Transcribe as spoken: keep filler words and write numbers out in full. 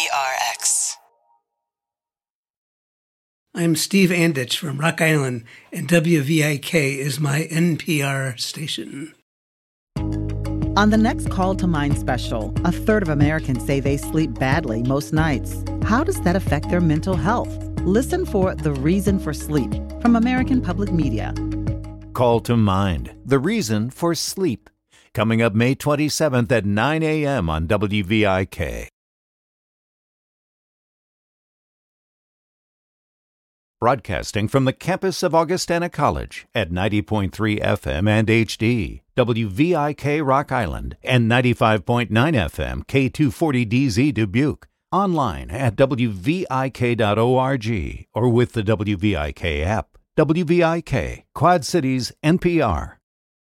R X. I'm Steve Anditch from Rock Island, and W V I K is my N P R station. On the next Call to Mind special, a third of Americans say they sleep badly most nights. How does that affect their mental health? Listen for The Reason for Sleep from American Public Media. Call to Mind, The Reason for Sleep. Coming up May twenty-seventh at nine a.m. on W V I K. Broadcasting from the campus of Augustana College at ninety point three F M and H D, W V I K Rock Island, and ninety-five point nine F M K two forty D Z Dubuque. Online at W V I K dot org or with the W V I K app. W V I K, Quad Cities, N P R.